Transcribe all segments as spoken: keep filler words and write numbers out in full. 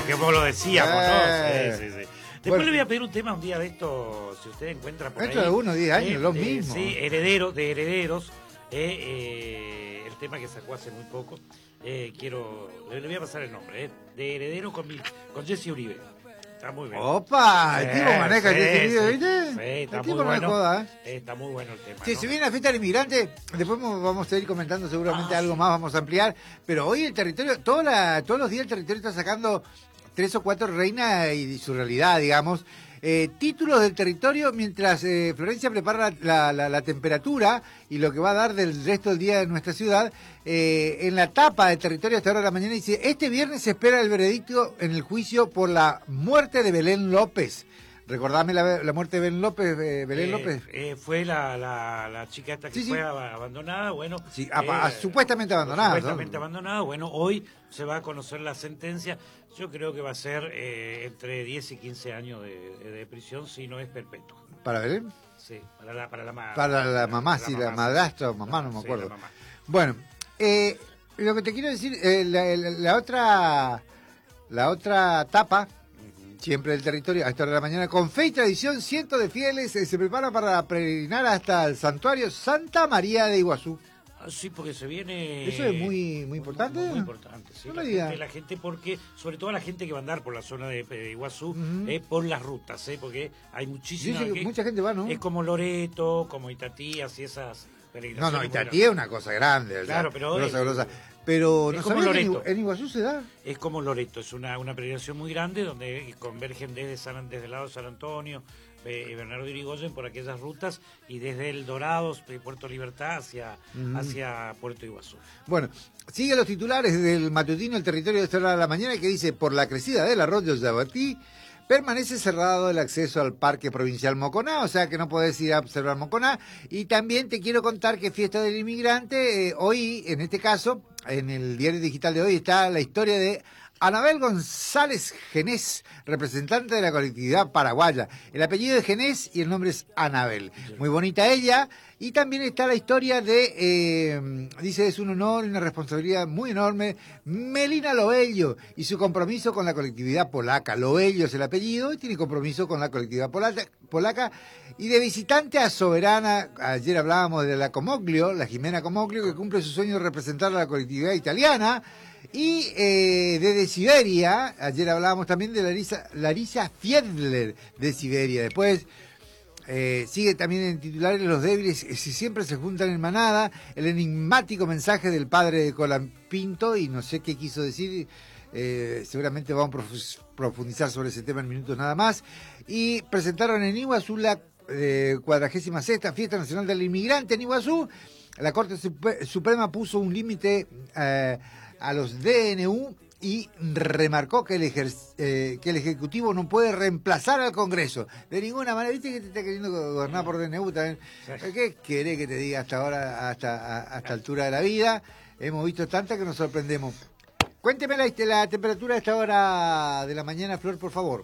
Que vos lo decíamos, eh. ¿no? Sí, sí, sí. Después Bueno. le voy a pedir un tema un día de esto, si usted encuentra por Dentro ahí. de unos diez años, eh, los de- mismos. Sí, heredero, de herederos. eh, eh, el tema que sacó hace muy poco. Eh, quiero, le, le voy a pasar el nombre, eh, de heredero con, mi- con Jesse Uribe. Está muy bien. Opa, el Sí, tipo maneja sí, Jesse Uribe, sí. ¿viste? Sí, está el muy tipo no me bueno. joda, ¿eh? Eh, Está muy bueno el tema. Sí, ¿no? si viene la fiesta del inmigrante, después mo- vamos a ir comentando seguramente Ah, algo sí. más, vamos a ampliar. Pero hoy el territorio, toda la- todos los días el territorio está sacando tres o cuatro reinas y su realidad, digamos. Eh, títulos del territorio mientras eh, Florencia prepara la, la- la temperatura y lo que va a dar del resto del día de nuestra ciudad. Eh, en la tapa del territorio hasta ahora de la mañana dice: este viernes se espera el veredicto en el juicio por la muerte de Belén López. Recordame la, la muerte de Belén López, eh, Belén Eh, López. eh, fue la, la, la chica esta que Sí, sí. fue ab- abandonada, bueno. Sí, apa- a- supuestamente abandonada, Supuestamente ¿no? abandonada, bueno, hoy se va a conocer la sentencia. Yo creo que va a ser eh, entre diez y quince años de, de prisión, si no es perpetua. ¿Para Belén? Sí, para la, para la, ma- Para la mamá, para sí, la mamá, madrastra o sí. mamá, no me Sí, acuerdo. la mamá. Bueno, eh, lo que te quiero decir, eh, la, la- la otra la otra etapa, siempre del territorio, a esta hora de la mañana, con fe y tradición, cientos de fieles eh, se preparan para peregrinar hasta el santuario Santa María de Iguazú. Ah, sí, porque se viene... Eso es muy muy importante. Muy, muy importante, sí. No La me diga. gente, la gente, porque, sobre todo la gente que va a andar por la zona de, de Iguazú, Ujú. eh, por las rutas, eh, porque hay muchísima... Dice que que- mucha gente va, ¿no? Es como Loreto, como Itatías y esas No, peregrinaciones. no, muy Itatí grandes. es una cosa grande, o sea, Claro, pero, grosa, eh, grosa. Pero es no como sabía que en, Loreto. Igu- en Iguazú se da. Es como Loreto, es una, una peregrinación muy grande donde convergen desde, San, desde el lado de San Antonio, eh, Bernardo de Irigoyen, por aquellas rutas, y desde El Dorado, eh, Puerto Libertad, hacia, Mm. hacia Puerto Iguazú. Bueno, sigue los titulares del matutino El Territorio de esta hora de la mañana, que dice: por la crecida del arroyo Yabatí, permanece cerrado el acceso al Parque Provincial Moconá, o sea que no podés ir a observar Moconá. Y también te quiero contar que Fiesta del Inmigrante, eh, hoy, en este caso, en el diario digital de hoy, está la historia de Anabel González Genés, representante de la colectividad paraguaya. El apellido es Genés y el nombre es Anabel. Muy bonita ella. Y también está la historia de, eh, dice, es un honor y una responsabilidad muy enorme, Melina Loello y su compromiso con la colectividad polaca. Loello es el apellido y tiene compromiso con la colectividad polaca. polaca. Y de visitante a soberana, ayer hablábamos de la Comoglio, la Jimena Comoglio, que cumple su sueño de representar a la colectividad italiana. Y eh, de Siberia, ayer hablábamos también de Larisa, Larisa Fiedler de Siberia. Después eh, sigue también en titulares los débiles, eh, si siempre se juntan en manada, el enigmático mensaje del padre de Colapinto, y no sé qué quiso decir, eh, seguramente vamos a profu- profundizar sobre ese tema en minutos nada más. Y presentaron en Iguazú la eh, cuadragésima sexta Fiesta Nacional del Inmigrante en Iguazú. La Corte Supe- Suprema puso un límite eh, a los D N U y remarcó que el, ejer- eh, que el Ejecutivo no puede reemplazar al Congreso de ninguna manera. ¿Viste que te está queriendo gobernar por D N U también? ¿Qué querés que te diga hasta ahora, hasta a, hasta altura de la vida? Hemos visto tantas que nos sorprendemos. Cuénteme la, la temperatura a esta hora de la mañana, Flor, por favor.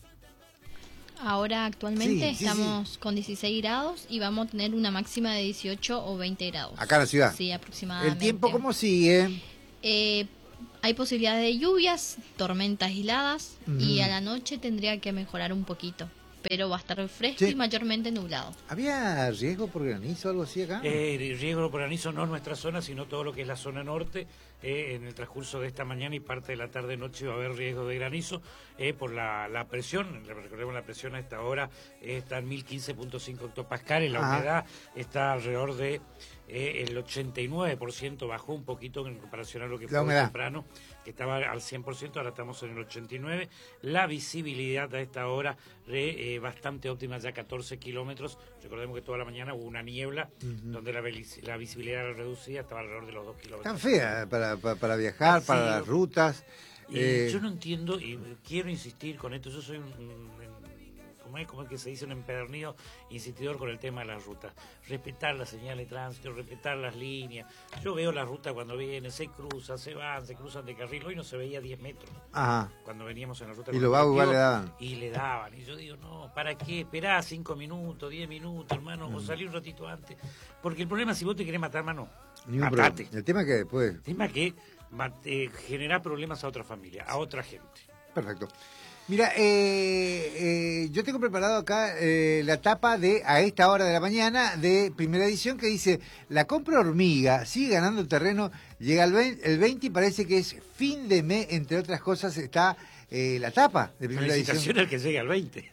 Ahora actualmente Sí, sí, estamos con dieciséis grados y vamos a tener una máxima de dieciocho o veinte grados. Acá en la ciudad. Sí, aproximadamente. ¿El tiempo cómo sigue? Eh, hay posibilidades de lluvias, tormentas aisladas y Ujú. a la noche tendría que mejorar un poquito, pero va a estar fresco Sí. y mayormente nublado. ¿Había riesgo por granizo o algo así acá? Eh, riesgo por granizo no en nuestra zona, sino todo lo que es la zona norte. Eh, en el transcurso de esta mañana y parte de la tarde-noche va a haber riesgo de granizo eh, por la, la presión. Recordemos, la presión a esta hora eh, está en mil quince punto cinco hectopascales. La Ajá. humedad está alrededor de eh, el ochenta y nueve por ciento, bajó un poquito en comparación a lo que La fue humedad. temprano, que estaba al cien por ciento, ahora estamos en el ochenta y nueve por ciento. La visibilidad a esta hora eh, eh, bastante óptima, ya catorce kilómetros. Recordemos que toda la mañana hubo una niebla, Ujú. donde la, veli- la visibilidad era reducida, estaba alrededor de los dos kilómetros. Tan fea para, para, para viajar, Sí. para las rutas. Y eh, yo no entiendo, y quiero insistir con esto, yo soy un, un- ¿cómo es, cómo es que se dice? Un empedernido insistidor con el tema de las rutas. Respetar las señales de tránsito, respetar las líneas. Yo veo la ruta cuando vienen, se cruzan, se van, se cruzan de carril. Hoy no se veía diez metros Ajá. cuando veníamos en la ruta. Y con los vagos igual le colectivo, daban. Y le daban. Y yo digo, no, ¿para qué? Esperá cinco minutos, diez minutos, hermano, Mm. o salí un ratito antes. Porque el problema, si vos te querés matar, hermano, Ni un matate. problema. El tema es que después. El tema que ma- eh, genera problemas a otra familia, a otra gente. Perfecto. Mira, eh, eh, yo tengo preparado acá eh, la tapa de a esta hora de la mañana de Primera Edición que dice: la compra hormiga sigue ganando terreno, llega el veinte, el veinte y parece que es fin de mes, entre otras cosas está eh, la tapa de Primera Edición. Felicitación al que llega al veinte.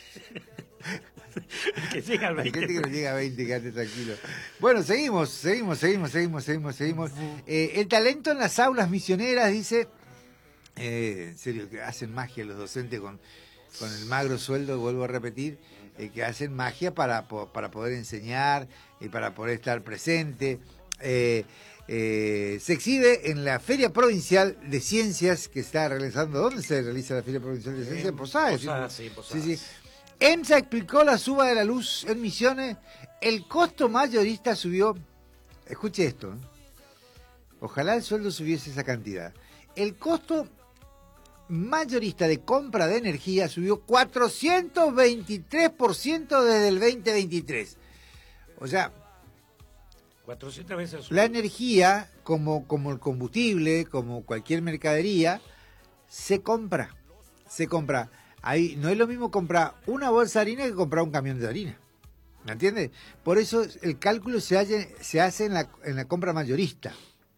Que llega al veinte. Hay gente que no llega a veinte, quédate tranquilo. Bueno, seguimos, seguimos, seguimos, seguimos, seguimos, seguimos. Eh, el talento en las aulas misioneras, dice... Eh, en serio, que hacen magia los docentes con, con el magro sueldo, vuelvo a repetir, eh, que hacen magia para, para poder enseñar y para poder estar presente. Eh, eh, se exhibe en la Feria Provincial de Ciencias que está realizando. ¿Dónde se realiza la Feria Provincial de Ciencias? En Posadas. Posadas, sí, Posadas. Sí, sí. EMSA explicó la suba de la luz en Misiones. El costo mayorista subió. Escuche esto. ¿eh? Ojalá el sueldo subiese esa cantidad. El costo mayorista de compra de energía subió cuatrocientos veintitrés por ciento desde el veinte veintitrés. O sea, cuatrocientas veces la energía, como, como el combustible, como cualquier mercadería, se compra. Se compra. Ahí no es lo mismo comprar una bolsa de harina que comprar un camión de harina. ¿Me entiendes? Por eso el cálculo se hace, se hace en la, en la compra mayorista.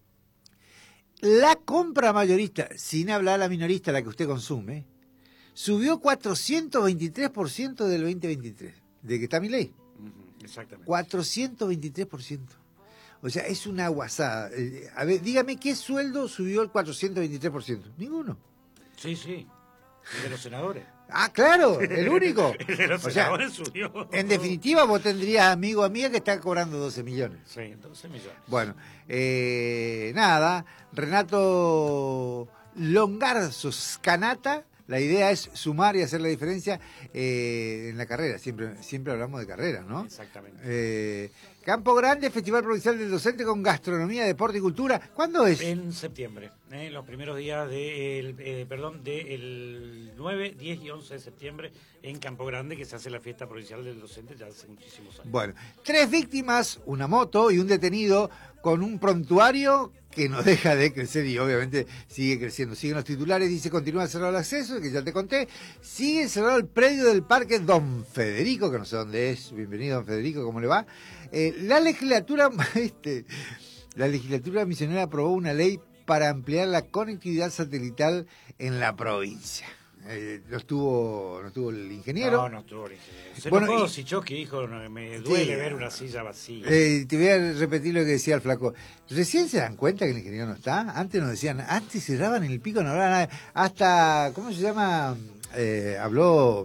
La compra mayorista, sin hablar la minorista, la que usted consume, subió cuatrocientos veintitrés por ciento del veinte veintitrés, de que está mi ley. Uh-huh, exactamente. cuatrocientos veintitrés por ciento. O sea, es una guasada. Eh, a ver, dígame, ¿qué sueldo subió el cuatrocientos veintitrés por ciento? Ninguno. Sí, sí. El de los senadores. Ah, claro, el único. El de los o sea, senadores subió. En definitiva, vos tendrías amigo o amiga que está cobrando doce millones. Sí, doce millones. Bueno, eh, nada, Renato Longarzo Scanata, la idea es sumar y hacer la diferencia eh, en la carrera. Siempre siempre hablamos de carrera, ¿no? Exactamente. Eh, Campo Grande, Festival Provincial del Docente con Gastronomía, Deporte y Cultura. ¿Cuándo es? En septiembre, eh, los primeros días del, eh, perdón, del nueve, diez y once de septiembre en Campo Grande, que se hace la fiesta provincial del docente ya hace muchísimos años. Bueno, tres víctimas, una moto y un detenido con un prontuario que no deja de crecer y obviamente sigue creciendo. Siguen los titulares, dice: continúa cerrado el acceso, que ya te conté. Sigue cerrado el predio del Parque Don Federico, que no sé dónde es. Bienvenido, Don Federico, ¿cómo le va? Eh, la legislatura, este, la legislatura misionera aprobó una ley para ampliar la conectividad satelital en la provincia. Eh, no estuvo no estuvo el ingeniero. No, no estuvo el ingeniero. Se Bueno, enojó y- Sichowski, dijo: no, me duele Sí. ver una silla vacía. Eh, te voy a repetir lo que decía el flaco. Recién se dan cuenta que el ingeniero no está. Antes nos decían, antes cerraban el pico, no hablaba nada. Hasta, ¿cómo se llama? Eh, habló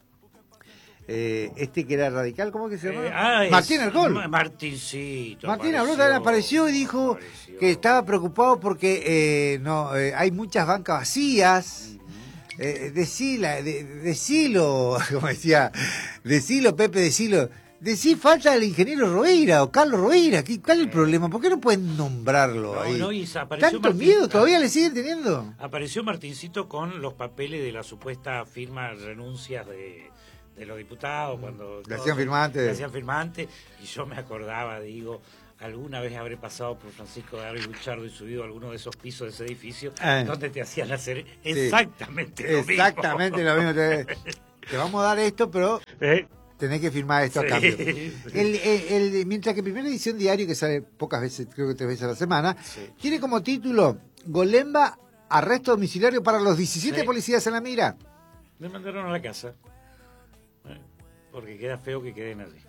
eh, este que era radical, ¿cómo que se llama? Eh, ah, es- Martín Argol. Ma- Martincito. Martín apareció, Argol también apareció y dijo apareció. que estaba preocupado porque eh, no eh, hay muchas bancas vacías. Eh, decila, de, decilo, como decía, decilo, Pepe, decilo. Decí falta el ingeniero Roeira o Carlos Roeira. ¿Qué- ¿Cuál es el problema? ¿Por qué no pueden nombrarlo No, ahí? no, y apareció ¿Tanto Martín- miedo todavía le siguen teniendo? Apareció Martincito con los papeles de la supuesta firma renuncias de, de los diputados cuando Le todos- hacían firmante. le hacían firmante, y yo me acordaba, digo, alguna vez habré pasado por Francisco de Aro y Luchardo y subido a alguno de esos pisos de ese edificio Eh. donde te hacían hacer exactamente lo mismo. Exactamente lo mismo. Te, te vamos a dar esto, pero ¿Eh? tenés que firmar esto a Sí. cambio. El, el- el- mientras que Primera Edición Diario, que sale pocas veces, creo que tres veces a la semana, Sí. tiene como título: Golemba, arresto domiciliario para los diecisiete Sí. policías en la mira. Me mandaron a la casa. ¿eh? Porque queda feo que queden allí.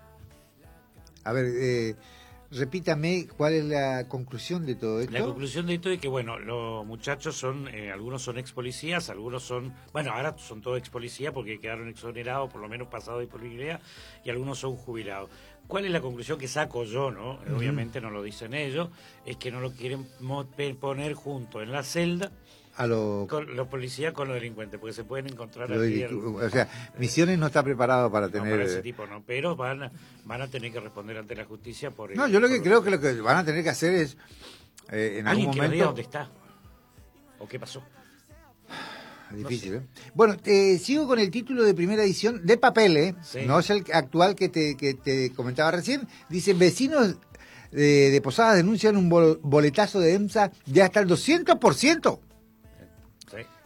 A ver, eh, repítame cuál es la conclusión de todo esto. La conclusión de esto es que, bueno, los muchachos son, eh, algunos son ex policías, algunos son, bueno, ahora son todos ex policías porque quedaron exonerados, por lo menos pasados de disponibilidad, y algunos son jubilados. ¿Cuál es la conclusión que saco yo, no? Uh-huh. Obviamente no lo dicen ellos, es que no lo quieren mo- pe- poner junto en la celda A lo, con los policías con los delincuentes, porque se pueden encontrar lo allí de- al- o sea, Misiones no está preparado para no, tener. para ese tipo, no, pero van a, van a tener que responder ante la justicia por... No, el- yo lo por que creo que lo que van a tener que hacer es eh, en algún Alguien que nos diga momento. dónde está, o qué pasó. Difícil, No ¿eh? Bueno, eh, sigo con el título de Primera Edición de papel, ¿eh? Sí. No es el actual que te, que te comentaba recién. Dice: vecinos de, de Posadas denuncian un bol- boletazo de EMSA de hasta el doscientos por ciento. Sí.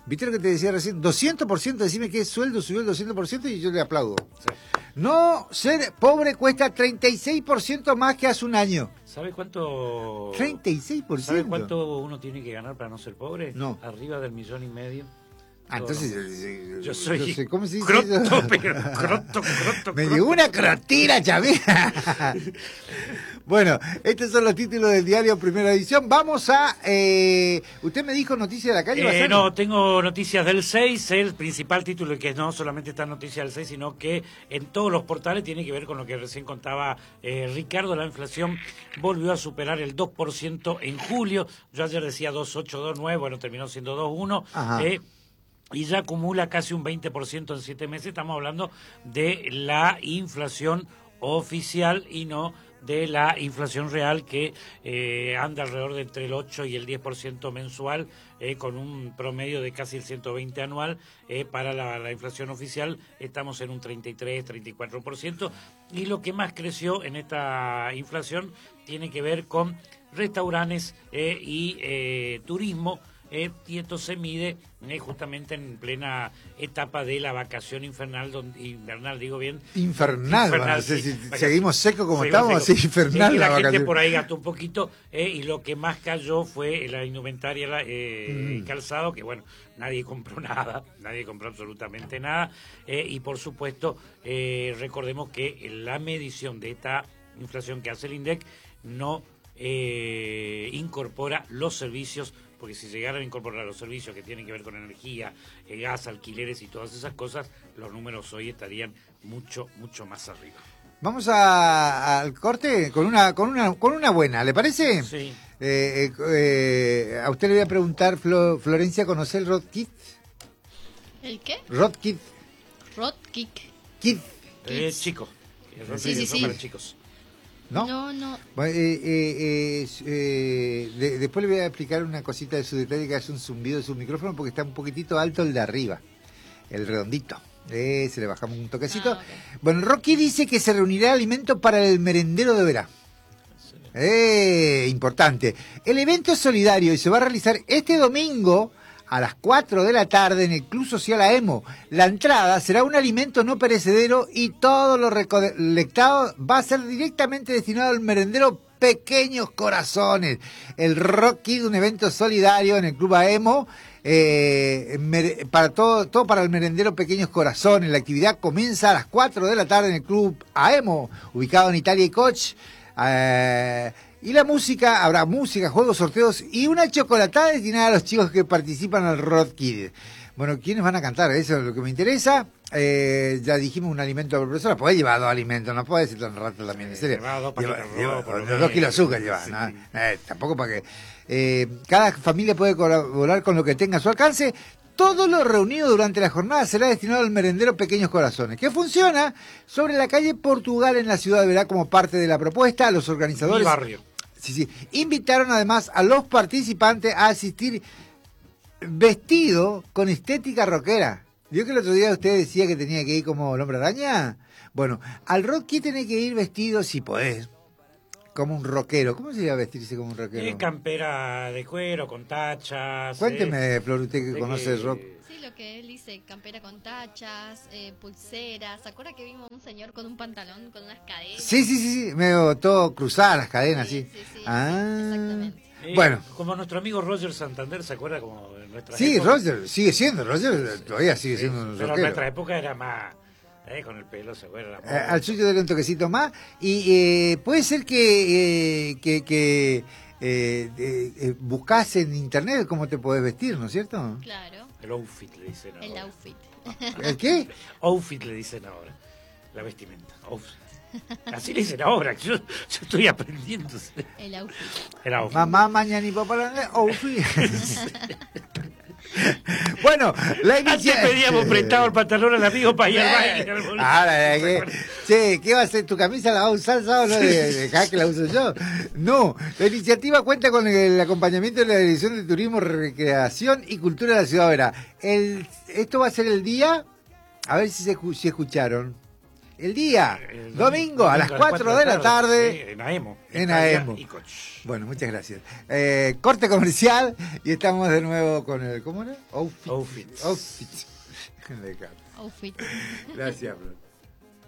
¿Viste lo que te decía recién? doscientos por ciento, decime qué sueldo subió el doscientos por ciento y yo le aplaudo. Sí. No ser pobre cuesta treinta y seis por ciento más que hace un año. ¿Sabe cuánto? treinta y seis por ciento. ¿Sabe cuánto uno tiene que ganar para no ser pobre? No. Arriba del millón y medio. Ah, Todo, entonces... ¿no? eh, Yo soy no sé, ¿cómo se dice croto, eso? pero croto, croto, Me croto. llegó una crotira, chavera. Bueno, estos son los títulos del diario Primera Edición. Vamos a... Eh, ¿usted me dijo Noticias de la Calle? ¿Va a Eh, ser? no, tengo noticias del seis, el principal título, que no solamente está en Noticias del seis, sino que en todos los portales tiene que ver con lo que recién contaba eh, Ricardo. La inflación volvió a superar el dos por ciento en julio. Yo ayer decía dos punto ocho, dos punto nueve, bueno, terminó siendo dos punto uno. Ajá. Eh, y ya acumula casi un veinte por ciento en siete meses. Estamos hablando de la inflación oficial y no de la inflación real, que eh, anda alrededor de entre el ocho y el diez por ciento mensual, eh, con un promedio de casi el ciento veinte anual. Eh, para la, la inflación oficial estamos en un treinta y tres, treinta y cuatro por ciento, y lo que más creció en esta inflación tiene que ver con restaurantes eh, y eh, turismo. Eh, y esto se mide eh, justamente en plena etapa de la vacación infernal, donde, invernal, digo bien. Infernal, Infernal, bueno, sí. si Vacación. seguimos secos como Seguimos estamos, secos. así infernal Es que la la gente vacación. por ahí gastó un poquito, eh, y lo que más cayó fue la indumentaria, la, eh, Mm. calzado, que bueno, nadie compró nada, nadie compró absolutamente nada, eh, y por supuesto, eh, recordemos que la medición de esta inflación que hace el INDEC no eh, incorpora los servicios, porque si llegaran a incorporar los servicios que tienen que ver con energía, eh, gas, alquileres y todas esas cosas, los números hoy estarían mucho, mucho más arriba. Vamos a- al corte con una, con una, con una buena, ¿le parece? Sí. Eh, eh, eh, a usted le voy a preguntar, Flo- Florencia, ¿conoce el Rodkit? ¿El qué? Rodkit, Rod Kick. Kit, Eh, Kids. chico. El Sí, sí, eso sí. para chicos. ¿no? No, no. Bueno, eh, eh, eh, eh, de- después le voy a explicar una cosita de su detalle, que hace un zumbido de su micrófono porque está un poquitito alto el de arriba, el redondito. Eh, se le bajamos un toquecito. Ah, ok. Bueno, Rocky dice que se reunirá alimento para el merendero de verano. Eh, importante. El evento es solidario y se va a realizar este domingo a las cuatro de la tarde en el Club Social Aemo. La entrada será un alimento no perecedero y todo lo recolectado va a ser directamente destinado al merendero Pequeños Corazones. El Rocky, un evento solidario en el Club Aemo, eh, mere- para todo, todo para el merendero Pequeños Corazones. La actividad comienza a las cuatro de la tarde en el Club Aemo, ubicado en Italia y Koch. Eh, y la música, habrá música, juegos, sorteos y una chocolatada destinada a los chicos que participan al Road Kid. Bueno, ¿quiénes van a cantar? Eso es lo que me interesa. Eh, ya dijimos un alimento por persona. Podés llevar dos alimentos, no podés ir tan rato también, en serio. Lleva dos Lleva- paquetes lleva- rojo, por lo dos menos. kilos de azúcar lleva, Sí. ¿no? Eh, tampoco para que... Eh, cada familia puede colaborar con lo que tenga a su alcance. Todo lo reunido durante la jornada será destinado al merendero Pequeños Corazones, que funciona sobre la calle Portugal en la ciudad de Verá como parte de la propuesta. Los Mi organizadores barrio. sí, sí, invitaron además a los participantes a asistir vestido con estética rockera. ¿Vio que el otro día usted decía que tenía que ir como el hombre araña? Bueno, al rock Kid tiene que ir vestido, si podés, como un rockero. ¿Cómo sería vestirse como un rockero? Eh, campera de cuero, con tachas. Cuénteme, eh, Flor, usted que de conoce el rock. Sí, lo que él dice, campera con tachas, eh, pulseras. ¿Se acuerda que vimos un señor con un pantalón con unas cadenas? Sí, sí, sí, sí, medio todo cruzadas las cadenas, sí. Sí, sí, sí, Ah, exactamente. eh, bueno. Como nuestro amigo Roger Santander, ¿se acuerda? Como en nuestra Sí, época? Roger, sigue siendo, Roger todavía sigue Sí, siendo un pero en rockero. nuestra época era más... Eh, con el pelo, se acuerda. Eh, al suyo darle un toquecito más. Y eh, puede ser que, eh, que, que eh, eh, eh, buscas en internet cómo te podés vestir, ¿no es cierto? Claro, El outfit le dicen ahora. el outfit. ¿El qué? Outfit le dicen ahora. La vestimenta. Outfit. Así le dicen ahora. Yo, yo estoy aprendiendo. El outfit. El outfit. Mamá, mañana y papá, oh, sí. Bueno, la Antes iniciativa... pedíamos prestado el pantalón al amigo para ir al baile. al boliche. Ahora, ¿qué? Che, ¿qué va a hacer? ¿Tu camisa la va a usar sábado? No, de- dejá que la uso yo. No, la iniciativa cuenta con el acompañamiento de la Dirección de Turismo, Recreación y Cultura de la Ciudad de Verá. El, esto va a ser el día, a ver si, se, escu- si escucharon, El día, El domingo, a las cuatro de la tarde. Sí, en AEMO. En AEMO. Y Coach. Bueno, muchas gracias. Eh, corte comercial y estamos de nuevo con el, ¿cómo era? Outfit. Outfits. Outfits. Outfit. Gracias, Flor.